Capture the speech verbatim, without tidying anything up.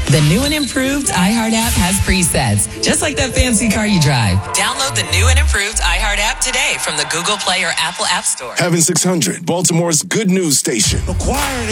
The new and improved iHeart app has presets, just like that fancy car you drive. Download the new and improved iHeart app today from the Google Play or Apple App Store. Heaven six hundred, Baltimore's good news station. Acquired